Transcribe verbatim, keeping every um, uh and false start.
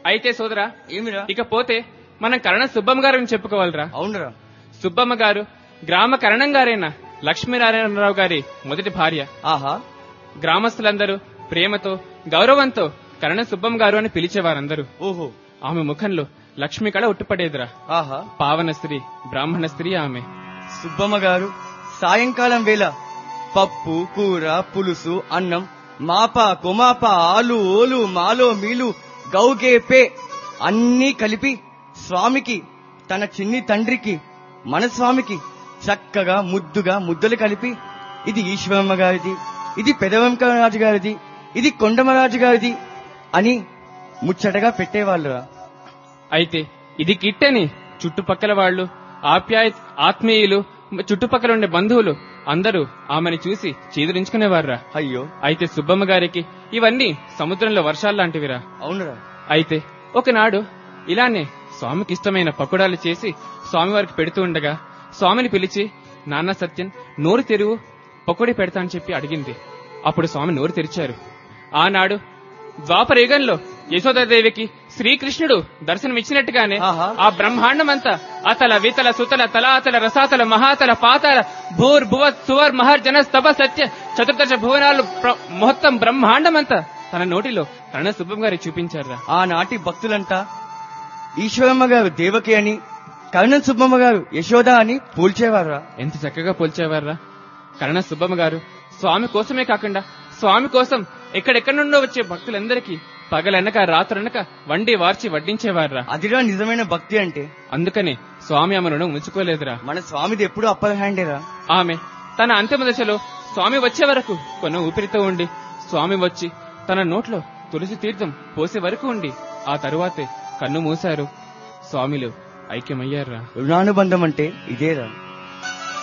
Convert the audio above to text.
అయితే సోదరా, ఏమిరా? ఇకపోతే మనం కరణ సుబ్బమ్మ గారిని చెప్పుకోవాలరా. అవునరా. సుబ్బమ్మ గారు గ్రామ కరణం గారైన లక్ష్మీనారాయణరావు గారి మొదటి భార్య. ఆహా. గ్రామస్తులందరూ ప్రేమతో గౌరవంతో కరణ సుబ్బమ్మ గారు అని పిలిచేవారందరూ. ఓహో. ఆమె ముఖంలో లక్ష్మి కళ ఉట్టుపడేదిరా. ఆహా. పావన స్త్రీ, బ్రాహ్మణ స్త్రీ ఆమె. సుబ్బమ్మ గారు సాయంకాలం వేళ పప్పు, కూర, పులుసు, అన్నం, మాప, కొమాప, ఆలు, ఓలు, మాలో, మీలు, గౌగే, పే అన్నీ కలిపి స్వామికి, తన చిన్ని తండ్రికి, మన స్వామికి చక్కగా ముద్దుగా ముద్దలు కలిపి, ఇది ఈశ్వరమ్మ గారిది, ఇది పెదవంకరాజు గారిది, ఇది కొండమరాజు గారిది అని ముచ్చటగా పెట్టేవాళ్ళురా. అయితే ఇది కిట్టని చుట్టుపక్కల వాళ్లు, ఆప్యాయ ఆత్మీయులు, చుట్టుపక్కల ఉండే బంధువులు అందరూ ఆమెను చూసి చీదరించుకునేవారురా. అయ్యో. అయితే సుబ్బమ్మ గారికి ఇవన్నీ సముద్రంలో వర్షాల్లాంటివిరా. అవునురా. అయితే ఒకనాడు ఇలానే స్వామికి ఇష్టమైన పకోడాలు చేసి స్వామివారికి పెడుతూ ఉండగా స్వామిని పిలిచి, నాన్న సత్యం, నోరు తెరువు, పకోడీ పెడతా అని చెప్పి అడిగింది. అప్పుడు స్వామి నోరు తెరిచారు. ఆనాడు ద్వాపర యుగంలో యశోదాదేవికి శ్రీకృష్ణుడు దర్శనమిచ్చినట్టుగానే ఆ బ్రహ్మాండమంతా అతల వితల సుతల తలాతల రసాతల మహాతల పాతల భూర్ భువ సువర్ మహర్ జన స్తభ సత్య చతుర్దశ భువనాలు మొత్తం బ్రహ్మాండమంతా తన నోటిలో కరణ సుబ్బమ్మ గారి చూపించారా. ఆనాటి భక్తులంతా ఈశ్వరమ్మ గారు దేవకి అని, కరణ సుబ్బమ్మ గారు యశోద అని పోల్చేవారా. ఎంత చక్కగా పోల్చేవారా. కరణ సుబ్బమ్మ గారు స్వామి కోసమే కాకుండా స్వామి కోసం ఎక్కడెక్కడి నుండో వచ్చే భక్తులందరికీ పగలనక రాత్రనక వండి వార్చి వడ్డించేవారా. అదిరా నిజమైన భక్తి అంటే. అందుకనే స్వామి ఆమెను ఉంచుకోలేదురా. మన స్వామిది ఎప్పుడు అప్పర్ హ్యాండేరా. ఆమె తన అంతిమ దశలో స్వామి వచ్చే వరకు కొన్న ఊపిరితో ఉండి, స్వామి వచ్చి తన నోట్లో తులసి తీర్థం పోసే వరకు ఉండి ఆ తరువాతే కన్ను మూశారు. స్వామిలు ఐక్యమయ్యారా. రుణానుబంధం అంటే ఇదేరా.